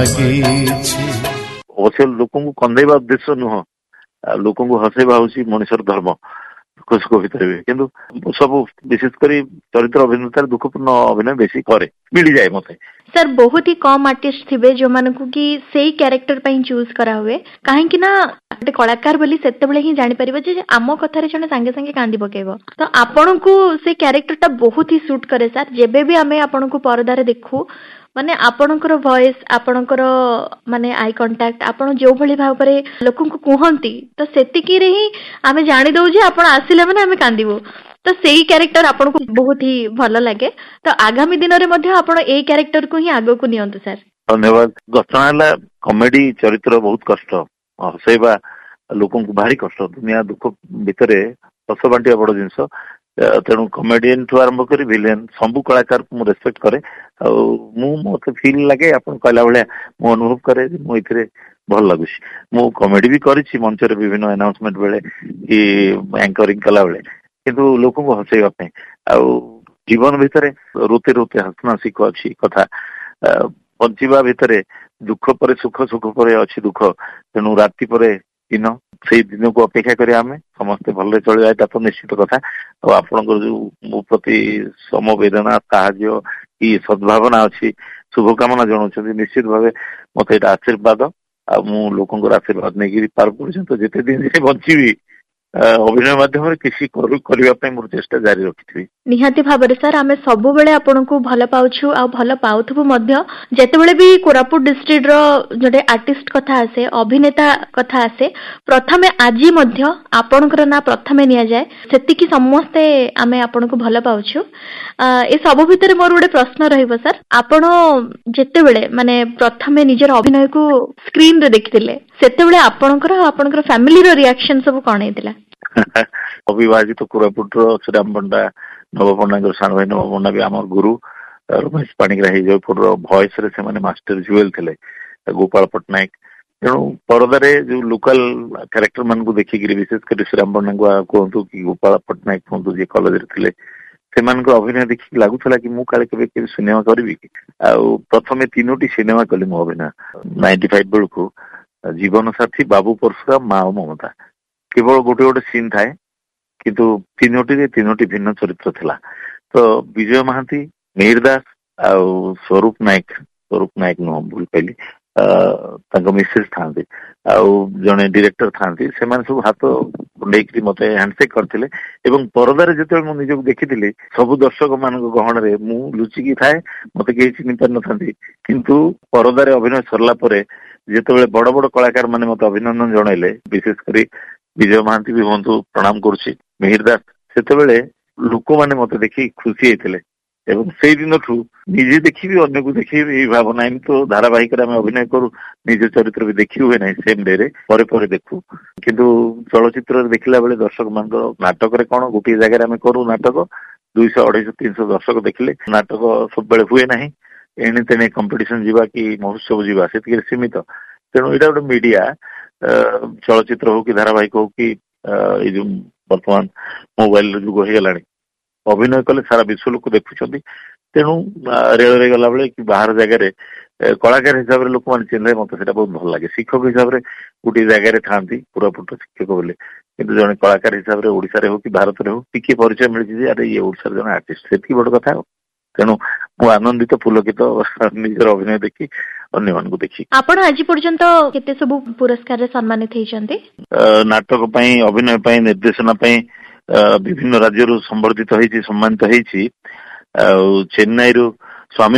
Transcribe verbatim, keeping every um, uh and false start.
अवश्य लोक कंदेवा उद्देश्य नुह लोक हसैवा हूँ मनुष्यर धर्म दुख सुख भितर भी किंतु सब विशेषकर चरित्र अभिनेता दुखपूर्ण अभिनय बेसी करे मिल जाए मत सर बहुत ही कम आर्टिस्ट थिबे जो मानकु कि सेही कैरेक्टर पई चूज करा हुए काहेकि ना गोटे कलाकार बोली सेते बेले ही जानि परिबो जे आमो कथारे जने संगे संगे कांदी पकेबो तो आपनकु से कैरेक्टर टा बहुत ही सूट करे सर जेबे भी आमे आपनकु परदारे देखु माने आपनकर वॉइस आपनकर माने आई कांटेक्ट आपन जो भली भाव परे लोकन को कहंती तो सेतिकी रे ही आमे जानि दउ जे आपन आसिले माने आमे कांदीबो तो सेही कैरेक्टर आपन को बहुत ही भल लगे तो आगामी दिन रे मध्ये आपन एई कैरेक्टर को ही आगो को नियंतु सर धन्यवाद गतनाला कॉमेडी चरित्र बहुत कष्ट हसैबा लोकन को भारी कष्ट दुनिया दुख भितरे हस बांटिया बड़ जिंस तेणु कमेडियन ठू आरंभ कर विलेन सबू कलाकार को रेस्पेक्ट करे मत फील लगे आप कहला भाया मु अनुभव करे मुझे भल लगुच मु कमेडी भी करी मंच विभिन्न अनाउंसमेंट बेले कि एंकरिंग कला बेले किंतु लोक को हसैवाई जीवन भितर रोते रोते हसना शिख अच्छी कथा बंचवा भितर दुख पर सुख सुख पर अच्छी दुख तेणु राति पर दिन से दिन को अपेक्षा करें आमे समस्ते भले चलिए तो निश्चित कथा आपण जो मो प्रति समवेदना साहाय्य कि सद्भावना अच्छी शुभकामना जनाऊँ निश्चित भाव मत ये आशीर्वाद आ लोक आशीर्वाद नहीं पार पर्यंत जिते दिन से बची अभिनय माध्यम किसी करने मोर चेष्टा जारी रखी निहाती भाव सर आम सब बेले आपन को भल पाउछु आ भल पाउथबु मध्य जेतेबेले भी कोरापुट डिस्ट्रिक्ट रो जोटे आर्टिस्ट कथा आसे अभिनेता कथा आसे प्रथमे आजी मध्य आपनकर ना प्रथमे निया जाए सेतिकी समस्ते आमे आपन को भल पाउछु ए सब भितर मोर गोटे प्रश्न रहिबो सर आपण जेतेबेले माने प्रथमे निजर अभिनय को स्क्रीन रे देखिथिले सेतेबेले आपनकर आपनकर फैमिली रो रिएक्शन सब कोन हेतिला अविभाजित तो कोरापुट श्रीराम पंडा नव पंडा साण भाई नव पंडा भी आम गुरु रमेश पाणिग्राही जयपुर भॉइस रे से मास्टर जुएल थे गोपाल पट्टनायक तेणु परदारे जो लोकल कैरेक्टर मान को देखिक विशेषकर श्रीराम पंडा कहतु कि गोपाल पट्टनायक कहतु जी कॉलेज थे से अभिनय देखिक लगुला कि मुझे सिनेमा करी प्रथम तीनो सिनेमा कली मो अभिनय नाइंटी फाइव बेलू जीवन साथी बाबू परशुराम माँ और ममता केवल गोटे गोटे सीन थाए किंतु तीनोटी तीनोटी भिन्न चरित्र थिला तो विजय महांती मिहिर दास आ स्वरूप नायक स्वरूप नायक नुह भूल कहली मिसेज था जड़े डिरेक्टर था से सब हाथ कुंडे मत हैंडसेक करते परदारे जो मुझे निजक देखी सब दर्शक मान गहन में मु लुचिकी थाए मत कहीं चिन्ह पार न किंतु परदारे अभिनय सरला जिते बड़ बड़ कलाकार मैंने मत अभिनंदन जनइले विशेषकर विजय महांती भी हूँ प्रणाम करुच्ची मिहिर दास से लोक मैंने मत देखी खुशी होते से दिन ठू निजे देखी अन्न को देखी भावना एम तो धारावाहिक अभिनय करूँ निज चरित्र भी देखी हुए ना सेम डे रे पर देखू किंतु चलचित्र देखला बेले दर्शक मान नाटक कौन गोटे जगह आम करूँ नाटक दुईश अढ़ाई तीन सौ दर्शक देखले नाटक सब बेले हुए ना एणे तेणे कंपिटिशन जीवा कि महोत्सव जीवा से सीमित तेणु यहाँ गोटे मीडिया चलचित्र हो कि धारावाहिक हो कि जो बर्तमान मोबाइल जुग हो गला अभिनय कले सारा विश्व लोक देखुं तेणु रेल गला बेले कि बाहर जगह कलाकार हिसाब से लोक मैंने चिन्हे मत से बहुत भल लगे शिक्षक हिसाब से गोटे जगह था कोरापुट शिक्षक बोले किंतु जड़े कलाकार हिसाब से ओडिशा हो कि भारत में हो टी परिचय मिली अरे ये ओडिशा जन आर्टिस्ट से बड़ कथा तेणु मु आनंदित पुलकित निजर अभिनय देखी अन्य मान देखी आपण आज पर्यंत केते सब पुरस्कार रे सम्मानित हेचंती नाटक पई अभिनय पई निर्देशना पई विभिन्न राज्य रु संबर्धित होईची सम्मानित होईची चेन्नई रु स्वामी